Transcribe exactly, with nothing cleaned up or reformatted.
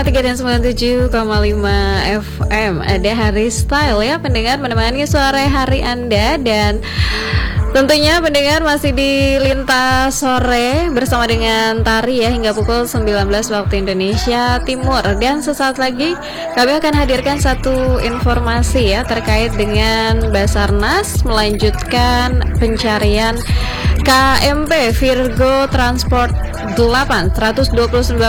koma tiga dan sembilan puluh tujuh koma lima F M. Ada Hari Style ya pendengar, menemani sore hari Anda. Dan tentunya pendengar masih di Lintas Sore bersama dengan Tari ya, hingga pukul sembilan belas waktu Indonesia Timur. Dan sesaat lagi kami akan hadirkan satu informasi ya terkait dengan Basarnas melanjutkan pencarian K M P Virgo Transport delapan seratus dua puluh sembilan